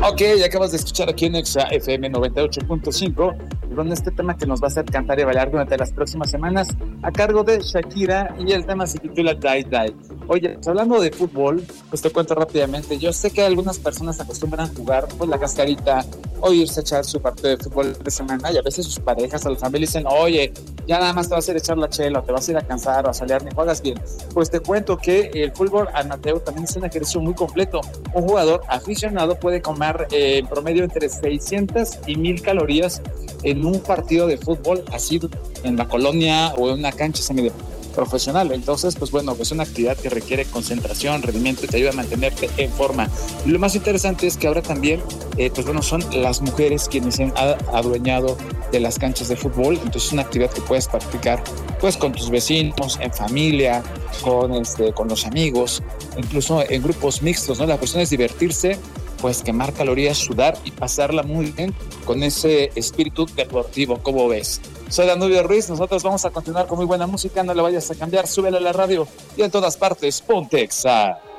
Ok, acabas de escuchar aquí en Exa FM 98.5 con este tema que nos va a hacer cantar y bailar durante las próximas semanas a cargo de Shakira, y el tema se titula Die Die. Oye, pues hablando de fútbol, pues te cuento rápidamente. Yo sé que algunas personas acostumbran a jugar pues la cascarita o irse a echar su partido de fútbol de semana, y a veces sus parejas o la familia dicen, oye, ya nada más te vas a ir a echar la chela o te vas a ir a cansar o a salir, ni juegas bien. Pues te cuento que el fútbol amateur también es un ejercicio muy completo. Un jugador aficionado puede comer en promedio entre 600 y 1000 calorías en un partido de fútbol, así en la colonia o en una cancha semiprofesional. Entonces, pues bueno, es una actividad que requiere concentración, rendimiento y te ayuda a mantenerte en forma. Y lo más interesante es que ahora también, pues bueno, son las mujeres quienes se han adueñado de las canchas de fútbol. Entonces es una actividad que puedes practicar pues con tus vecinos, en familia, con los amigos, incluso en grupos mixtos, ¿no? La cuestión es divertirse, pues quemar calorías, sudar y pasarla muy bien con ese espíritu deportivo. ¿Cómo ves? Soy Danubio Ruiz, nosotros vamos a continuar con muy buena música, no le vayas a cambiar, súbele a la radio y en todas partes, ponte Exa.